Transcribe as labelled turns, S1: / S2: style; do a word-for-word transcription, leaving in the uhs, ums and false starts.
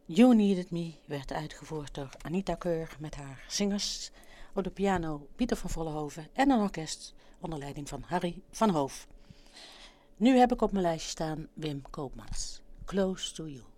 S1: You Needed Me werd uitgevoerd door Anita Keur met haar zingers, op de piano Pieter van Vollenhoven en een orkest onder leiding van Harry van Hoof. Nu heb ik op mijn lijstje staan Wim Koopmans, Close to You.